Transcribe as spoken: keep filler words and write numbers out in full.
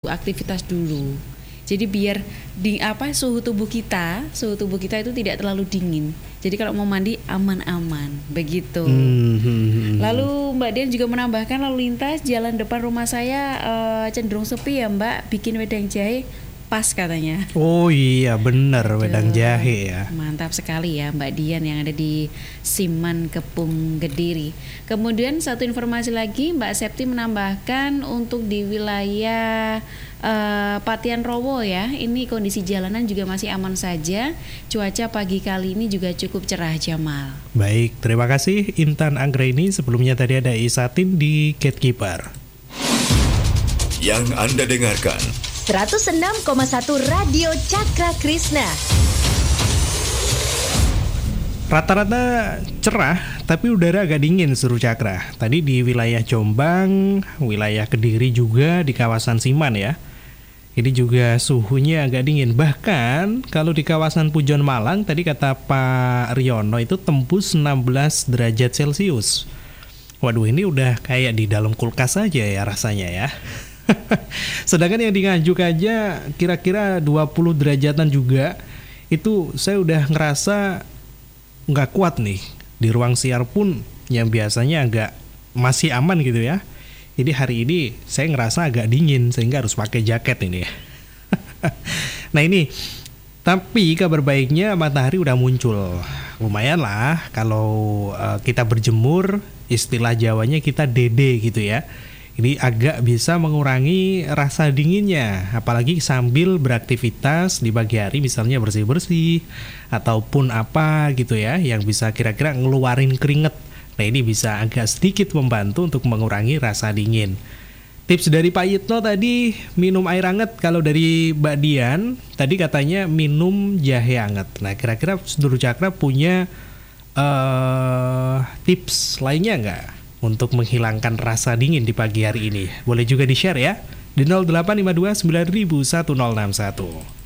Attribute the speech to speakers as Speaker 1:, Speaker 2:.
Speaker 1: untuk aktivitas dulu. Jadi biar di apa suhu tubuh kita, suhu tubuh kita itu tidak terlalu dingin. Jadi kalau mau mandi aman-aman, begitu. Hmm. Lalu Mbak Dian juga menambahkan lalu lintas jalan depan rumah saya uh, cenderung sepi ya Mbak, bikin wedang jahe pas katanya.
Speaker 2: Oh iya benar, wedang jahe ya.
Speaker 1: Mantap sekali ya Mbak Dian yang ada di Siman Kepung Kediri. Kemudian satu informasi lagi Mbak Septi menambahkan untuk di wilayah uh, Patian Rowo ya, ini kondisi jalanan juga masih aman saja. Cuaca pagi kali ini juga cukup cerah Jamal.
Speaker 2: Baik, terima kasih Intan Anggraini. Sebelumnya tadi ada Isatin di Gatekeeper.
Speaker 3: Yang Anda dengarkan
Speaker 4: seratus enam koma satu Radio Cakra Krishna.
Speaker 2: Rata-rata cerah, tapi udara agak dingin seru Cakra. Tadi di wilayah Jombang, wilayah Kediri juga di kawasan Siman ya. Ini juga suhunya agak dingin. Bahkan kalau di kawasan Pujon Malang, tadi kata Pak Riono itu tembus enam belas derajat Celcius. Waduh, ini udah kayak di dalam kulkas aja ya rasanya ya. Sedangkan yang di Nganjuk aja kira-kira dua puluh derajatan juga. Itu saya udah ngerasa nggak kuat nih. Di ruang siar pun yang biasanya agak masih aman gitu ya. Jadi hari ini saya ngerasa agak dingin sehingga harus pakai jaket ini. Nah ini, tapi kabar baiknya matahari udah muncul. Lumayan lah kalau uh, kita berjemur, istilah Jawanya kita dede gitu ya. Ini agak bisa mengurangi rasa dinginnya, apalagi sambil beraktivitas di pagi hari, misalnya bersih-bersih ataupun apa gitu ya, yang bisa kira-kira ngeluarin keringet. Nah ini bisa agak sedikit membantu untuk mengurangi rasa dingin. Tips dari Pak Yitno tadi minum air hangat. Kalau dari Mbak Dian tadi katanya minum jahe hangat. Nah kira-kira Sedulur Cakra punya uh, tips lainnya nggak untuk menghilangkan rasa dingin di pagi hari ini? Boleh juga di-share ya di nol delapan lima dua sembilan nol nol satu nol enam satu.